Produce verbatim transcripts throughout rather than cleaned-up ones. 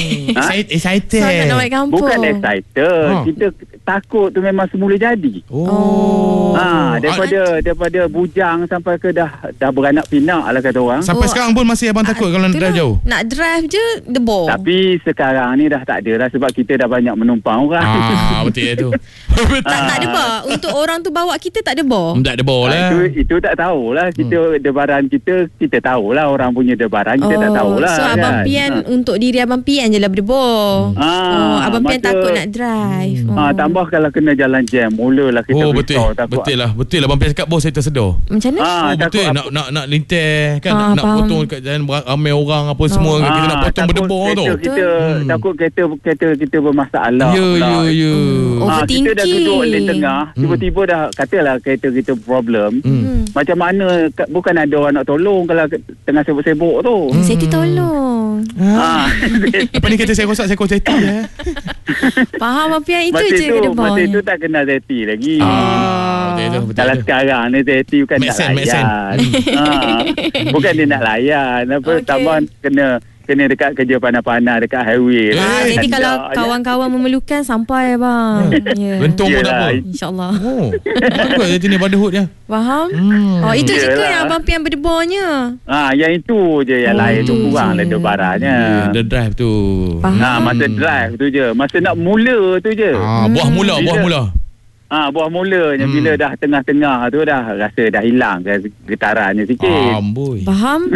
Ha? Excited. Sangat nak balik kampung. Bukan excited. Ha. Kita takut tu memang semula jadi. Oh. Ha, daripada daripada bujang sampai ke dah dah beranak pinak lah kata orang. Sampai oh, sekarang pun masih abang takut kalau nak drive jauh? Nak drive je debor. Tapi sekarang ni dah tak ada lah sebab kita dah banyak menumpang orang. Ah, betul tu. tak tak debar. Untuk orang tu bawa kita tak debar. Tak debar lah. Itu, itu tak tahulah. Kita hmm. debaran kita, kita tahulah orang punya debaran. Kita oh, tak tahulah. So kan? Abang Pian ha. untuk diri Abang Pian je lah berdebar. Hmm. Ah, oh, Abang Pian masa, takut nak drive. Hmm. Ah, tambah kalau kena jalan jam, mulalah kita oh, betul. risau. Takut. Betul lah. Betul lah Abang Pian cakap bos saya tersedar. Macam mana? Ah, oh, betul. Nak, nak nak lintas kan. Ah, nak, nak potong kat jalan ramai orang apa oh. semua. Ah, kita nak potong berdebar tu. Kita, hmm. Takut kereta, kereta kita bermasalah. Ya, ya, ya. Ah, kita dah duduk di tengah. Hmm. Tiba-tiba dah katalah kereta kita problem. Hmm. Macam mana, bukan ada orang nak tolong kalau tengah sibuk-sibuk tu. Hmm. Saya tolong. Ah. Apa ni kata saya rosak, saya kau safety ya. Faham Abang Pian itu masa je ke depan. Masa itu tak kenal safety lagi. Ah, betul, betul, kalau betul. sekarang ni safety bukan nak layan. ah, bukan dia nak layan. Apa okay. Tambah kena kena dekat kerja panah-panah dekat highway. Ah, jadi kalau kawan-kawan memerlukan sampai bang. Yeah. Lentung pun tak apa. InsyaAllah. Oh. Bagus je ni brotherhood dia. Faham? Hmm. Oh, itu je ke yang Abang Pian berdebarnya? Ah, yang itu je yang oh, lain tu kurang lah debarannya. Yeah, the drive tu. Faham. Nah, masa drive tu je. Masa nak mula tu je. Ah, buah mula, bila, buah mula. Ah, buah mulanya hmm. bila dah tengah-tengah tu dah rasa dah hilang getarannya sikit. Amboi. Faham?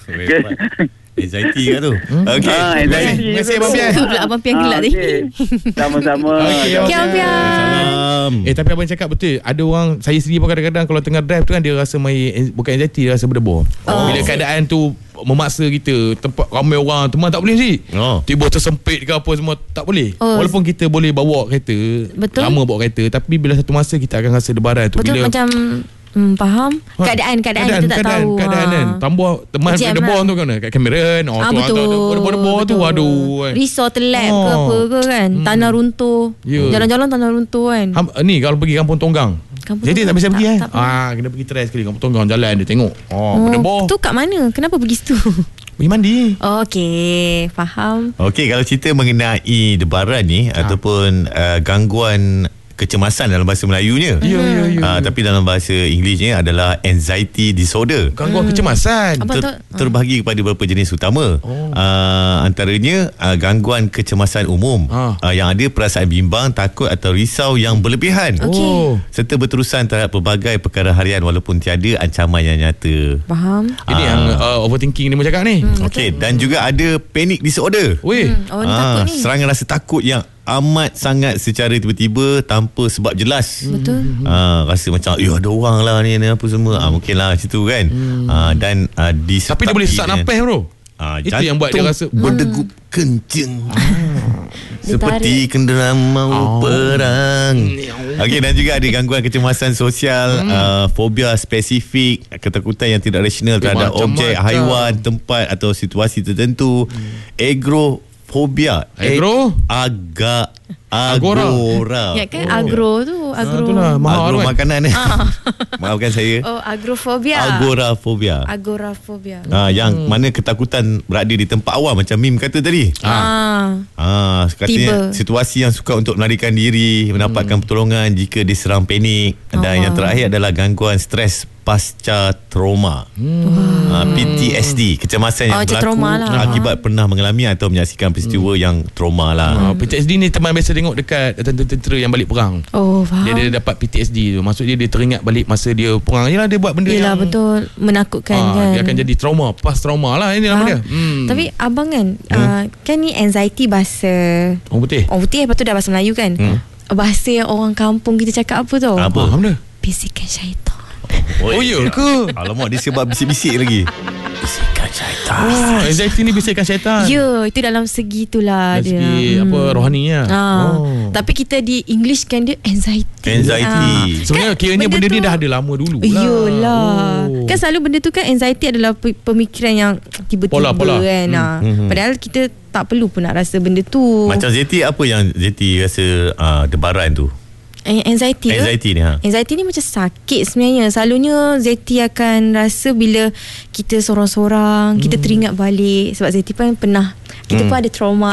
Anxiety kan tu. Hmm? Okey. Ah, anxiety. Terima kasih Abang Pian. Pula Abang Pian gelak tadi. Sama-sama. Okey, okay, Abang Pian. Salam. Eh, tapi Abang cakap betul. Ada orang, saya sendiri pun kadang-kadang kalau tengah drive tu kan dia rasa main, bukan anxiety, dia rasa berdebar. Oh. Bila keadaan tu memaksa kita, tempat ramai orang, teman tak boleh sih. Oh. Tiba tersempit ke apa semua tak boleh. Oh. Walaupun kita boleh bawa kereta, betul? Lama bawa kereta, tapi bila satu masa kita akan rasa debaran tu. Betul, bila macam Hmm, faham? Keadaan, keadaan, keadaan kita tak keadaan, tahu. Keadaan kan. Tambah teman berdebar tu kan. Kat kamera kan. Oh, ah, tu betul. Berdebar tu. Aduh. Risau terlap oh. ke apa ke kan. Hmm. Tanah runtuh. Yeah. Jalan-jalan tanah runtuh kan. Ham, ni kalau pergi Kampung Tonggang. Kampung Jadi tak bisa pergi kan. Tak, ah, kena pergi try sekali Kampung Tonggang. Jalan dia tengok. Oh, oh berdebar. Tu kat mana? Kenapa pergi situ? Pergi mandi. Oh, okey. Faham. Okey, kalau cerita mengenai debaran ni ha. ataupun uh, gangguan kecemasan dalam bahasa Melayunya. Ya, ya, ya. Uh, tapi dalam bahasa Englishnya adalah anxiety disorder. Gangguan hmm. kecemasan. Ter- terbahagi kepada beberapa jenis utama. Oh. Uh, antaranya uh, gangguan kecemasan umum. Ah. Uh, yang ada perasaan bimbang, takut atau risau yang berlebihan. Okay. Serta berterusan terhadap pelbagai perkara harian walaupun tiada ancaman yang nyata. Faham. Ini uh, yang uh, overthinking ni macam cakap ni. Hmm, Okey, dan juga ada panic disorder. Weh. Hmm. Oh, uh, takut ni. Serangan rasa takut yang amat sangat secara tiba-tiba tanpa sebab jelas. Betul. Uh, rasa macam ya ada orang lah ni, ni apa semua. Ah uh, mungkinlah situ kan. Hmm. Uh, dan uh, disertai, tapi dia boleh sesak nafas bro. Uh, itu yang buat dia rasa berdegup hmm. kencing. Ah. Seperti kenderaan mau oh. perang. Okey, dan juga ada gangguan kecemasan sosial, hmm. uh, fobia spesifik, ketakutan yang tidak rasional terhadap macam objek, macam. haiwan, tempat atau situasi tertentu. Hmm. Agro Fobia. Agro? Agak Agora. Agora. Ya kan, oh. agro tu. Agro. Ah, itulah, agro kan? Makanan ni. Ah. Maafkan saya. Oh, agrofobia. Agorafobia. Agorafobia. Ah, yang hmm. mana ketakutan berada di tempat awam macam Mim kata tadi. Ah. Ah, katanya Tiba. situasi yang suka untuk melarikan diri, mendapatkan hmm. pertolongan jika diserang panik. Dan oh. yang terakhir adalah gangguan stres pasca trauma. Hmm. Uh, P T S D, kecemasan yang oh, berlaku lah. akibat pernah mengalami atau menyaksikan peristiwa hmm. yang trauma lah. Uh, P T S D ni teman biasa tengok dekat tentera-tentera yang balik perang. Oh, faham. Dia, dia dapat P T S D tu. Maksud dia dia teringat balik masa dia perang. Yalah, dia buat benda Yelah, yang betul menakutkan uh, kan. Dia akan jadi trauma, pas trauma lah ini nama dia. Hmm. Tapi abang kan hmm. uh, kan ni anxiety bahasa orang putih. Orang putih lepas tu dah bahasa Melayu kan. Hmm. Bahasa yang orang kampung kita cakap apa tau? Apa? Faham dia? Bisikan syaitan. Oh, oh ya ke? Alamak, dia sebab bisik-bisik lagi. Bisikan syaitan. Oh, anxiety ni bisikan syaitan. Ya, itu dalam segi itulah dia. Segi hmm. apa rohaninya. Ah. Oh. Tapi kita di English kan dia anxiety. Anxiety. Ah. Sebenarnya kan kiranya benda, benda ni dah ada lama dulu lah. Iyalah. Oh. Kan selalu benda tu kan anxiety adalah pemikiran yang tiba-tiba pola, pola. kan. Hmm. Ah. Hmm. Padahal kita tak perlu pun nak rasa benda tu. Macam Zeti, apa yang Zeti rasa uh, debaran tu? Anxiety ke? Anxiety ni ha? Anxiety ni macam sakit sebenarnya. Selalunya Zeti akan rasa bila kita sorang-sorang, hmm. kita teringat balik. Sebab Zeti pun pernah, kita hmm. pun ada trauma